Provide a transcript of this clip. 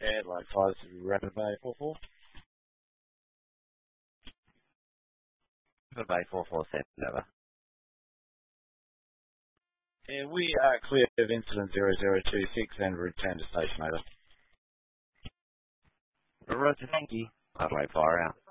Like 5 to Rapid Bay 44. Rapid Bay 44 sent over. Yeah, we are clear of incident 0026 and return to station over. Roger, thank you. Rapid Bay fire out.